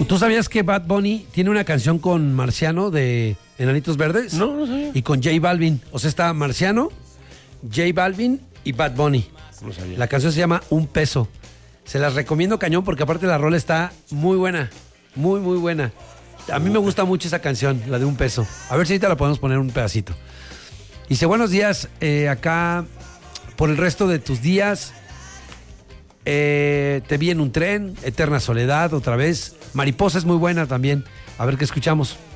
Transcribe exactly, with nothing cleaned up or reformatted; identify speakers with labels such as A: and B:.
A: ¿Tú sabías que Bad Bunny tiene una canción con Marciano de Enanitos Verdes?
B: No, no sabía.
A: Y con J Balvin. O sea, está Marciano, J Balvin y Bad Bunny.
B: No sabía.
A: La canción se llama Un Peso. Se las recomiendo cañón porque aparte la rola está muy buena. Muy, muy buena. A mí me gusta mucho esa canción, la de Un Peso. A ver si ahorita la podemos poner un pedacito. Dice, buenos días, eh, acá por el resto de tus días. Eh, te vi en un tren, Eterna Soledad, otra vez. Mariposa es muy buena también. A ver qué escuchamos.